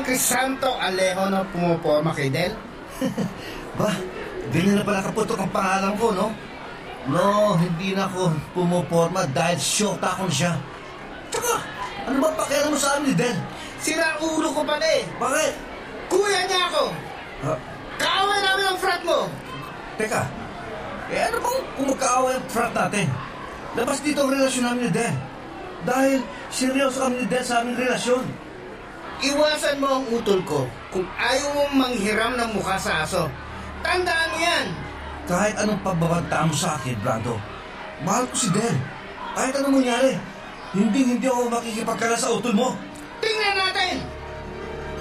Crisanto Alejo na pumuporma kay Del? Ba, ganyan na pala kaputok ang pangalan ko, no? No, hindi na ako pumuporma dahil syota ko na siya. Tsaka, ano ba pakialam mo sa amin ni Del? Sira ulo ko pala eh. Bakit? Kuya niya ako. Ah, Kaaway namin ang frat mo. teka, ano bang kung magkaaway ang frat natin? Labas dito ang relasyon namin ni Del. Dahil seryoso kami ni Del sa aming relasyon. Iwasan mo ang utol ko kung ayaw mong manghiram ng mukha sa aso. Tandaan mo yan. Kahit anong pagbabanta mo sa akin, Brando, mahal ko si Del. Kahit anong mangyari, hindi ako makikipagkala sa utol mo. Tingnan